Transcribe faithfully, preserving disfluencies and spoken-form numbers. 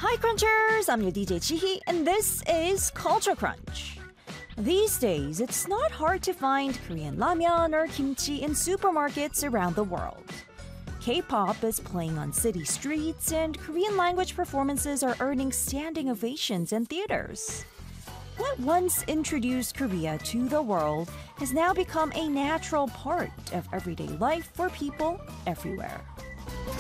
Hi Crunchers, I'm your D J Chihi, and this is Culture Crunch. These days, it's not hard to find Korean ramyeon or kimchi in supermarkets around the world. K-pop is playing on city streets, and Korean language performances are earning standing ovations in theaters. What once introduced Korea to the world has now become a natural part of everyday life for people everywhere.